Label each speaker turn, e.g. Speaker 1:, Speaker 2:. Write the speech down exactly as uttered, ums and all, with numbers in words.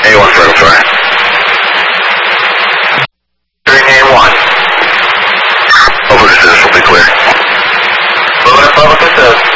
Speaker 1: A one for Troy. Green A one. Over to this will be clear. Moving up public it says.